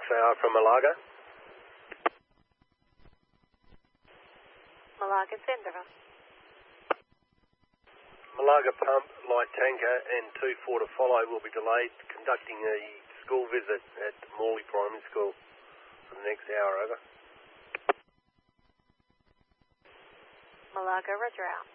XAR from Malaga. Malaga, sender. Malaga pump, light tanker and 2-4 to follow will be delayed, conducting a school visit at Morley Primary School for the next hour, over. Malaga, roger out.